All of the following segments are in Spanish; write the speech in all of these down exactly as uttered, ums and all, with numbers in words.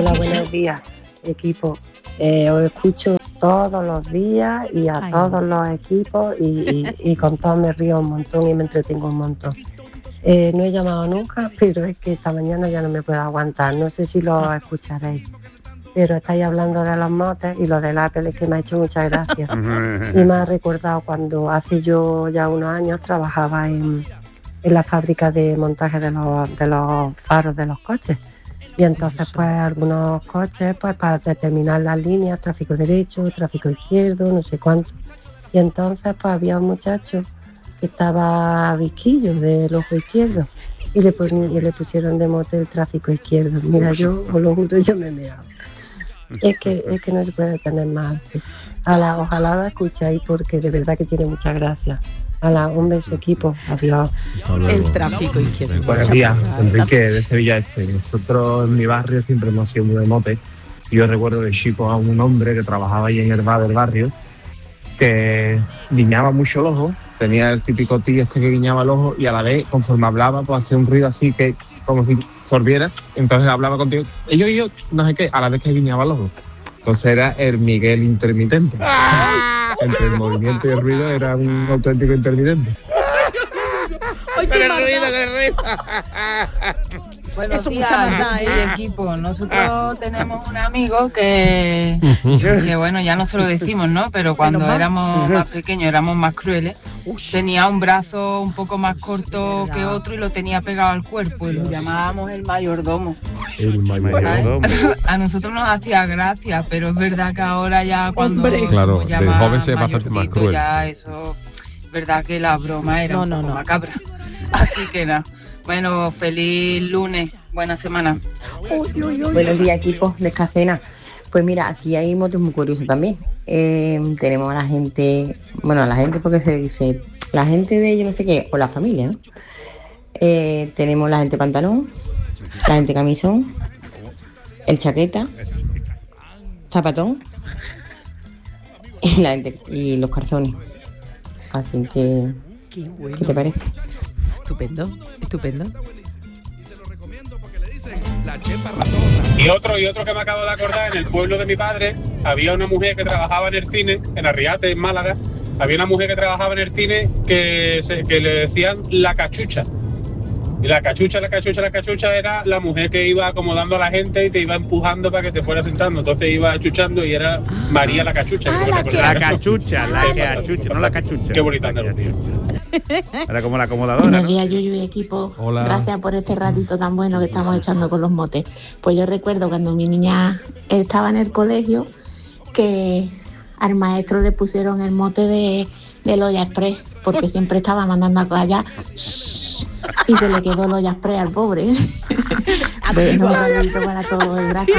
Hola, buenos días, equipo. Eh, os escucho todos los días y a Ay. todos los equipos y, y, y con todos me río un montón y me entretengo un montón. Eh, no he llamado nunca, pero es que esta mañana ya no me puedo aguantar. No sé si lo escucharéis, pero estáis hablando de los motes y lo del Apple, es que me ha hecho muchas gracias. Y me ha recordado cuando hace yo ya unos años trabajaba en, en la fábrica de montaje de los, de los faros de los coches. Y entonces pues algunos coches pues para determinar las líneas, tráfico derecho, tráfico izquierdo, no sé cuánto. Y entonces pues había un muchacho que estaba visquillo del ojo izquierdo y le, pon, y le pusieron de mote el tráfico izquierdo. Mira, yo os lo juro, yo me he meado. Es que, es que no se puede tener más arte. Ala, ojalá la escucháis porque de verdad que tiene mucha gracia. Ala, un beso equipo, adiós. El tráfico izquierdo. Buenos días, Enrique de Sevilla Este. Nosotros en mi barrio siempre hemos sido muy de mote. Yo recuerdo de chico a un hombre que trabajaba ahí en el bar del barrio que guiñaba mucho el ojo, tenía el típico tío este que guiñaba el ojo y a la vez, conforme hablaba, pues hacía un ruido así que como si sorbiera, entonces hablaba contigo, y yo, y yo, no sé qué, a la vez que guiñaba el ojo. Entonces era el Miguel intermitente. Entre el movimiento y el ruido era un auténtico intermitente. ¡Ay, qué con el ruido, con el ruido! Bueno, eso mucha maldad, ¿eh? Equipo. Nosotros tenemos un amigo que, que, bueno, ya no se lo decimos, ¿no? Pero cuando éramos más pequeños, éramos más crueles. Tenía un brazo un poco más corto que otro y lo tenía pegado al cuerpo y lo llamábamos el mayordomo. El mayordomo. A nosotros nos hacía gracia, pero es verdad que ahora ya cuando claro, de joven se es bastante más cruel. Ya eso, es verdad que la broma era no, un poco no, no. macabra. Así que nada. Bueno, feliz lunes, buena semana. Uy, uy, uy. Buenos días, equipos de Escacena. Pues mira, aquí hay motos muy curiosos también. Eh, tenemos a la gente, bueno, a la gente porque se dice, la gente de yo no sé qué, o la familia, ¿no? Eh, tenemos la gente pantalón, la gente camisón, el chaqueta, zapatón y, la gente, y los calzones. Así que, qué, bueno. ¿Qué te parece? Estupendo, estupendo. Y otro, y otro que me acabo de acordar, en el pueblo de mi padre había una mujer que trabajaba en el cine, en Arriate, en Málaga, había una mujer que trabajaba en el cine que, se, que le decían la cachucha. Y la cachucha, la cachucha, la cachucha era la mujer que iba acomodando a la gente y te iba empujando para que te fuera sentando. Entonces iba achuchando y era María la cachucha. Ah, la, que... la cachucha, la que achucha, no la cachucha. Qué bonita Andalucía. Era como la acomodadora. Buenos ¿no? días, Yuyu y equipo. Hola. Gracias por este ratito tan bueno que estamos echando con los motes. Pues yo recuerdo cuando mi niña estaba en el colegio que al maestro le pusieron el mote de, de Loya Express porque siempre estaba mandando a callar y se le quedó Loya Express al pobre. Bueno, un saludito para todos, gracias.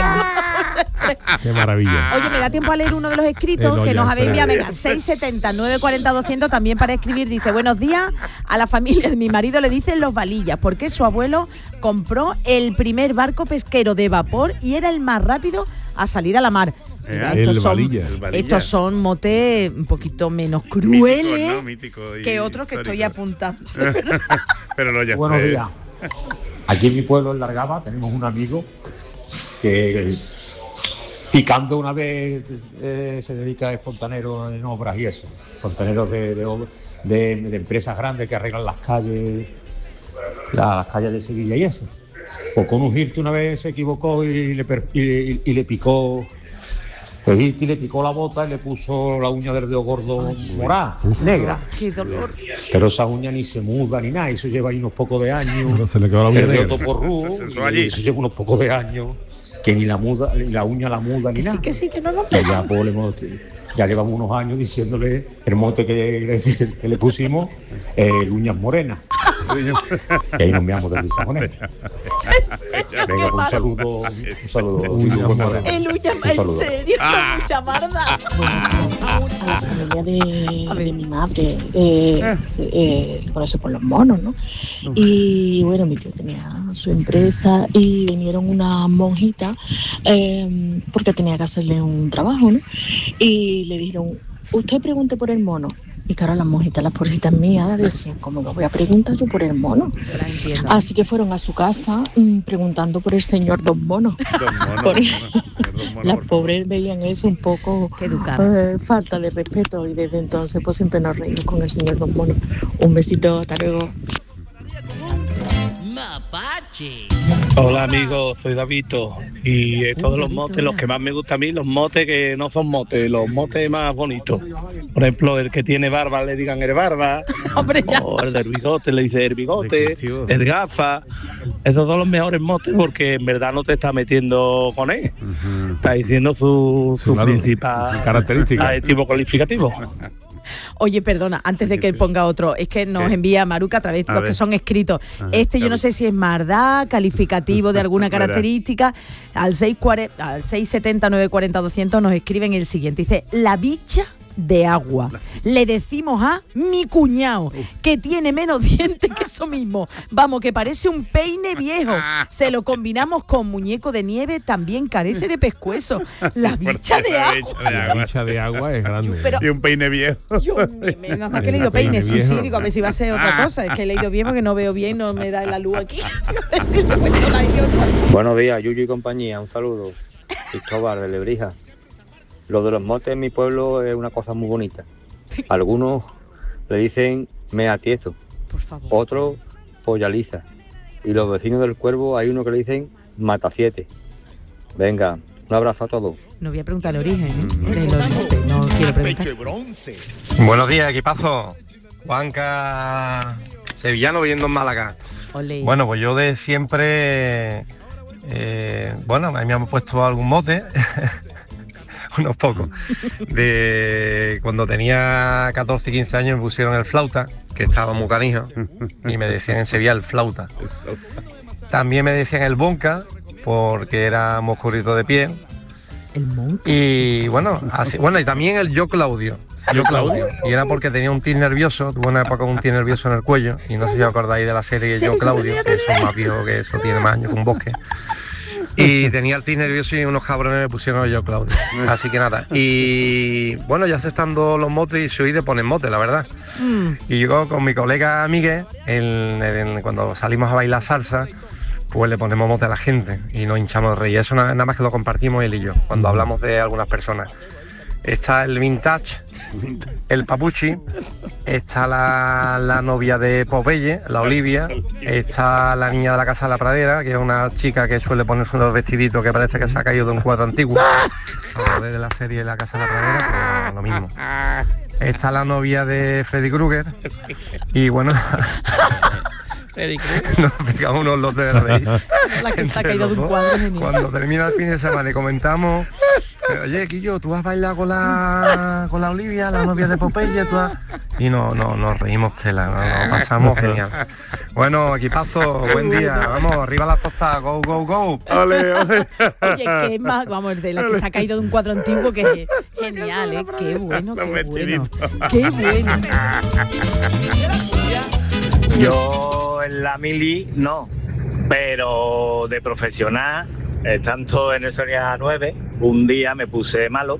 Qué maravilla. Oye, me da tiempo a leer uno de los escritos que nos habéis enviado. Venga, seis setenta, nueve cuarenta, doscientos también para escribir. Dice, buenos días, a la familia de mi marido le dicen los valillas, porque su abuelo compró el primer barco pesquero de vapor y era el más rápido a salir a la mar. Mira, el, estos, son, valilla. el valilla. estos son motes un poquito menos crueles Mítico, ¿no? Mítico que otros que estoy apuntando. Pero no, ya Buenos fue. días. Aquí en mi pueblo, en Largaba, tenemos un amigo que picando una vez eh, se dedica a fontanero en obras y eso. Fontaneros de, de, de, de empresas grandes que arreglan las calles, las calles de Sevilla y eso. Pues con un Hirte una vez se equivocó y le, y, y, y le picó. El Hirte le picó la bota y le puso la uña del dedo gordo morada, negra. Qué dolor. Pero esa uña ni se muda ni nada, eso lleva ahí unos pocos de años. Pero se le quedó la uña el negra. dedo porrú, y eso lleva unos pocos de años, que ni la muda, ni la uña la muda ni Que nada. sí, que sí, que no lo Que ya, pues, le hemos- ya llevamos unos años diciéndole el mote que, que, que le pusimos, eh, el uñas morenas. Y ahí nos meamos de risa con él. Venga, un saludo, un saludo. Uñas Yuyu, morenas. El uña, Un en saludo. serio, son mucha marda. A la familia de, de mi madre, eh, se, eh, le conoce por los monos, ¿no? Y bueno, mi tío tenía su empresa y vinieron unas monjitas eh, porque tenía que hacerle un trabajo, ¿no? Y le dijeron, usted pregunte por el mono. Y claro, las monjitas, las pobrecitas mías, decían, ¿cómo lo voy a preguntar yo por el mono? Así que fueron a su casa mmm, preguntando por el señor Don Mono. Don Mono, por... Don Mono las pobres veían eso un poco eh, falta de respeto, y desde entonces pues siempre nos reímos con el señor Don Mono. Un besito, hasta luego. Hola amigos, soy Davito y eh, todos los motes, los que más me gustan a mí, los motes que no son motes, los motes más bonitos. Por ejemplo, el que tiene barba le digan el barba, Hombre, ya. O el del bigote le dice el bigote, el gafa. Esos son los mejores motes porque en verdad no te está metiendo con él. Uh-huh. Está diciendo su, su claro, principal característica, adjetivo calificativo. Oye, perdona, antes de que él ponga otro, es que nos ¿Qué? envía Maruca a través de los que son escritos. Ajá, este yo no sé si es mardá, calificativo de alguna característica. Al seis setenta, nueve cuarenta, doscientos nos escriben el siguiente. Dice, la bicha de agua. Le decimos a mi cuñado, que tiene menos dientes que eso mismo. Vamos, que parece un peine viejo. Se lo combinamos con muñeco de nieve, también carece de pescuezo. La bicha de agua. La bicha de agua es grande. Pero, y un peine viejo. Yo, menos mal que he leído peine. Sí, sí, digo, a ver si va a ser otra cosa. Es que he leído bien porque no veo bien, no me da la luz aquí. A ver si me cuento la idiota. Buenos días, Yuyu y compañía. Un saludo. Cristóbal de Lebrija. Lo de los motes en mi pueblo es una cosa muy bonita. Algunos le dicen mea tieso, otros pollaliza. Y los vecinos del Cuervo hay uno que le dicen mata siete. Venga, un abrazo a todos. No voy a preguntar el origen, ¿eh? De los motes, no quiero preguntar. Buenos días, equipazo. Juanca sevillano viviendo en Málaga. Olé. Bueno, pues yo de siempre, eh, bueno, a mí me han puesto algún mote. Unos pocos. De cuando tenía catorce, quince años me pusieron el flauta, que estaba muy canijo, y me decían en Sevilla el flauta. También me decían el bonca, porque era moscurito de piel. El monca. Y bueno, así, bueno, y también el yo Claudio. Yo Claudio. Y era porque tenía un tic nervioso, tuve una época con un tic nervioso en el cuello, y no sé si os acordáis de la serie Yo Claudio, que eso es más viejo que eso, tiene más años que un bosque. Y tenía el tic nervioso y unos cabrones me pusieron yo Claudio. Así que nada. Y bueno, ya se están dando los motes y soy de poner motes, la verdad. Mm. Y yo con mi colega Miguel, en, en, cuando salimos a bailar salsa, pues le ponemos mote a la gente y nos hinchamos de reír. Eso nada, nada más que lo compartimos él y yo, cuando hablamos de algunas personas. Está el vintage, el papuchi, está la, la novia de Popeye, la Olivia, está la niña de la Casa de la Pradera, que es una chica que suele ponerse unos vestiditos que parece que se ha caído de un cuadro antiguo. De la serie La Casa de la Pradera, pues lo mismo. Está la novia de Freddy Krueger y bueno... Freddy Krueger. Nos pegamos unos lotes de reír. La que se ha caído de un cuadro. Cuando termina el fin de semana y comentamos, oye, Quillo, tú has bailado con la con la Olivia, la novia de Popeye, tú has... Y no, no, nos reímos tela, nos, nos pasamos genial. Bueno, equipazo, buen día, vamos, arriba las tostadas, go, go, go. Ole, ole. Oye, que es más, vamos, de la que se ha caído de un cuadro antiguo, que es genial, ¿eh? Qué bueno, qué bueno. Qué bueno. Yo en la mili no, pero de profesional, eh, tanto en el Sonia nueve, un día me puse malo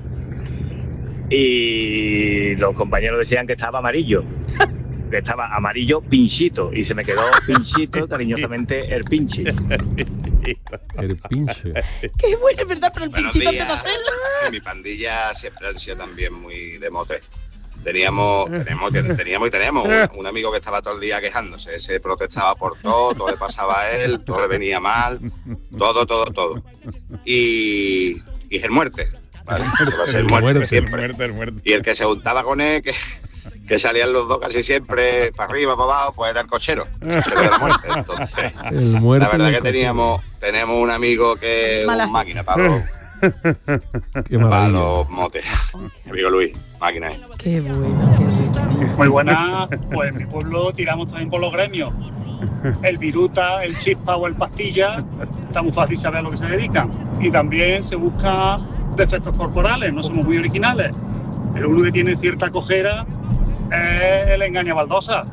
y los compañeros decían que estaba amarillo, que estaba amarillo pinchito, y se me quedó pinchito, cariñosamente el pinchi. El pinche. Qué bueno, es verdad, pero el Buenos pinchito días. antes de hacerlo. En mi pandilla siempre han sido también muy de mote. Teníamos, tenemos, teníamos y tenemos un, un amigo que estaba todo el día quejándose, se protestaba por todo, todo le pasaba a él, todo le venía mal, todo, todo, todo. Y, y es el muerte, ¿vale? Se va a ser el muerte, muerte siempre. Muerte, el muerte. Y el que se juntaba con él, que, que salían los dos casi siempre para arriba, para abajo, pues era el cochero, el cochero de la muerte. Entonces, el muerte la verdad que teníamos, tenemos un amigo que es una máquina para los... Qué para los motes. Mi amigo Luis, máquina. ¿eh? Qué bueno, qué bueno. Muy buena, pues en mi pueblo tiramos también por los gremios. El viruta, el chispa o el pastilla, está muy fácil saber a lo que se dedican. Y también se busca defectos corporales, no somos muy originales. Pero uno que tiene cierta cojera es el engaña baldosa.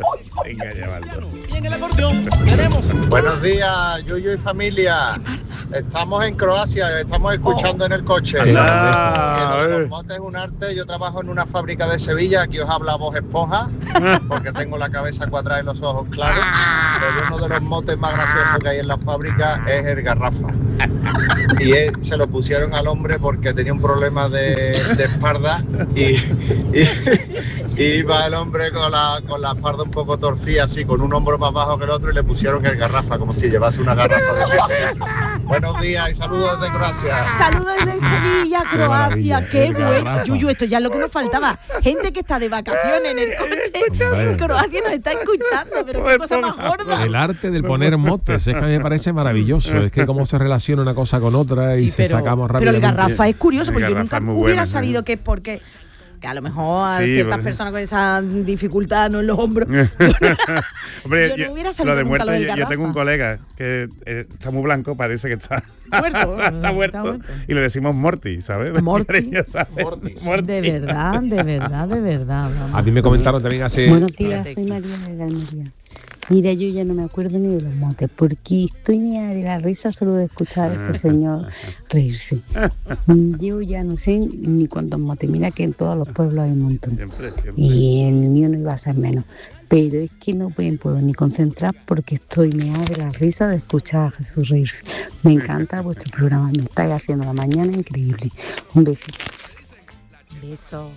Engaña baldosa. Y en el acordeón tenemos. Buenos días, Yuyu y familia. Estamos en Croacia, estamos escuchando Oh. en el coche. Ah, Que los motes es un arte. Yo trabajo en una fábrica de Sevilla. Aquí os habla Bob Esponja, porque tengo la cabeza cuadrada y los ojos claros. Pero uno de los motes más graciosos que hay en la fábrica es el Garrafa. Y él, se lo pusieron al hombre porque tenía un problema de, de espalda y, y, y iba el hombre con la, con la espalda un poco torcida, así, con un hombro más bajo que el otro, y le pusieron el Garrafa, como si llevase una garrafa de café. Buenos días y saludos desde Croacia. Saludos desde Sevilla, Croacia. Qué El bueno. Garrafa. Yuyu, esto ya es lo que nos faltaba. Gente que está de vacaciones en el coche Hombre. en Croacia nos está escuchando, pero qué cosa más gorda. El arte del poner motes, es que a mí me parece maravilloso. Es que cómo se relaciona una cosa con otra y Sí, se pero, sacamos pero rápidamente. el Garrafa es curioso, El porque yo Garrafa nunca es muy hubiera bueno, sí. sabido que es porque que a lo mejor a Sí, ciertas porque- personas con esa dificultad no en los hombros. Hombre, Yo no hubiera sabido lo de nunca muerto, lo del yo, yo Garrafa. tengo un colega que eh, está muy blanco, parece que está Muerto, está muerto, y le decimos Morty, ¿sabes? Morty. Cariño, ¿sabes? Morty. De verdad, de verdad, de verdad. vamos. A mí me comentaron también hace... Buenos días, soy María de Almería. Mira, yo ya no me acuerdo ni de los motes, porque estoy ni de la risa solo de escuchar a ese señor reírse. Yo ya no sé ni cuántos motes, mira que en todos los pueblos hay un montón. Y el mío no iba a ser menos. Pero es que no me puedo ni concentrar porque estoy meada de la risa de escuchar a Jesús reírse. Me encanta vuestro programa, me estáis haciendo la mañana increíble. Un besito. Beso.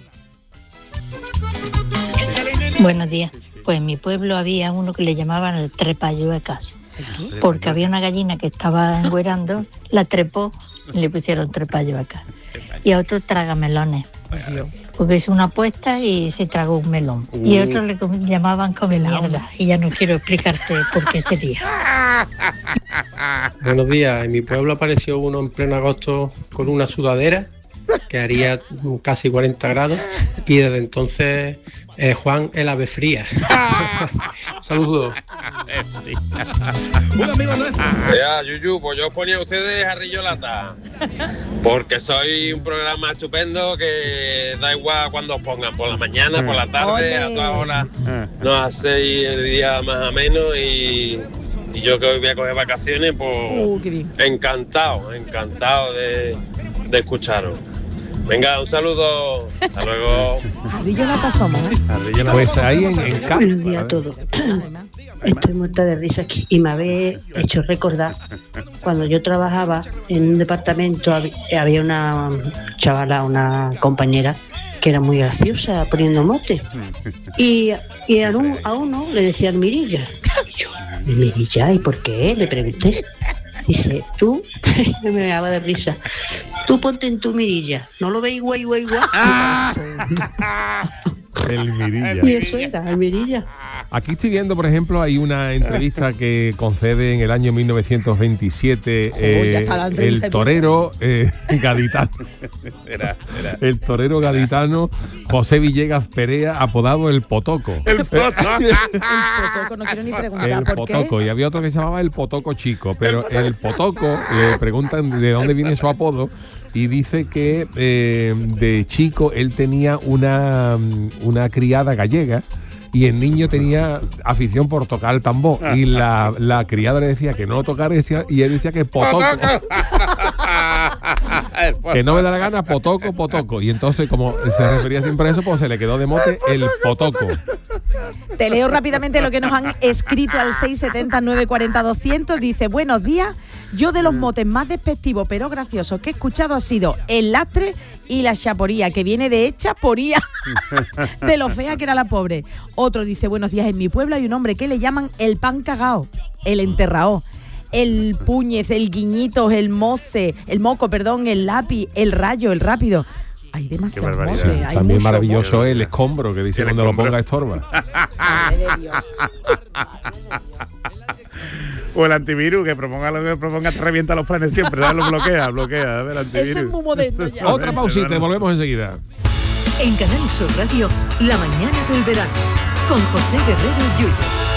Buenos días. Pues en mi pueblo había uno que le llamaban el trepayuecas, porque había una gallina que estaba engüerando, la trepó y le pusieron trepayuecas. Y a otro tragamelones, porque hizo una apuesta y se tragó un melón. Y a otro le com- llamaban come mierda, y ya no quiero explicarte por qué sería. Buenos días, en mi pueblo apareció uno en pleno agosto con una sudadera que haría casi cuarenta grados y desde entonces eh, Juan el ave fría. Saludos. Un amigo nuestro. Ya, Yuyu, pues yo ponía a ustedes a Rillo Lata. Porque soy un programa estupendo que da igual cuando os pongan, por la mañana, por la tarde, Ole. a todas horas. Nos hacéis el día más ameno y, y yo que hoy voy a coger vacaciones, pues Uh, qué bien. encantado, encantado de, de escucharos. Venga, un saludo. Hasta luego. Ardillo Lata somos, ¿eh? Pues ahí en, en campo. Buenos días a todos. Estoy muerta de risa aquí y me habéis hecho recordar cuando yo trabajaba en un departamento, hab- había una chavala, una compañera que era muy graciosa poniendo motes y, y a, un- a uno le decían Mirilla. Y yo, Mirilla, ¿y por qué? Le pregunté. Dice, tú, me daba de risa, tú ponte en tu mirilla, ¿no lo veis guay, guay, guay? El Mirilla. Y eso era, el mirilla. Aquí estoy viendo, por ejemplo, hay una entrevista que concede en el año mil novecientos veintisiete eh, ya está la entrevista el torero eh, gaditano. Era, era. El torero gaditano José Villegas Perea, apodado el Potoco. El Potoco, no quiero ni preguntar El por qué. Potoco. Y había otro que se llamaba el Potoco Chico, pero el Potoco, le preguntan de dónde viene su apodo y dice que eh, de chico él tenía una, una criada gallega y el niño tenía afición por tocar el tambor y la, la criada le decía que no lo tocara y, decía- y él decía que Potoco. Que no me da la gana, Potoco, Potoco. Y entonces, como se refería siempre a eso, pues se le quedó de mote el Potoco. Te leo rápidamente lo que nos han escrito al seis siete cero, nueve cuatro cero, doscientos. Dice, buenos días, yo de los motes más despectivos pero graciosos que he escuchado ha sido el lastre y la chaporía, que viene de chaporía, de lo fea que era la pobre. Otro dice, buenos días, en mi pueblo hay un hombre que le llaman el pan cagao, el enterrao, el puñez, el guiñito, el moce, el moco, perdón, el lápiz, el rayo, el rápido. Hay demasiados motes, hay También muchos maravilloso motes. el escombro, que dice El cuando lo escombro. ponga estorba. Madre de Dios. O el antivirus, que proponga lo que proponga, te revienta los planes siempre, ¿sabes? Lo bloquea, bloquea. A ver, antivirus. Ese es muy moderno ya. Otra pausita y volvemos enseguida. En Canal Sur Radio, La mañana del verano, con José Guerrero Yuyu.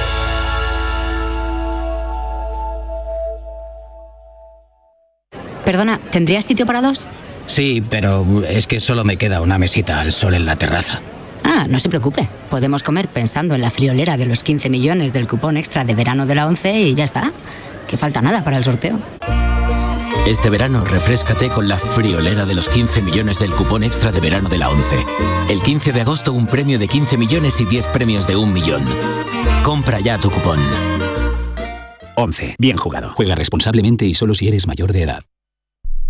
Perdona, ¿tendrías sitio para dos? Sí, pero es que solo me queda una mesita al sol en la terraza. Ah, no se preocupe. Podemos comer pensando en la friolera de los quince millones del cupón extra de verano de la ONCE y ya está. Que falta nada para el sorteo. Este verano refréscate con la friolera de los quince millones del cupón extra de verano de la ONCE. El quince de agosto un premio de quince millones y diez premios de un millón. Compra ya tu cupón. ONCE. Bien jugado. Juega responsablemente y solo si eres mayor de edad.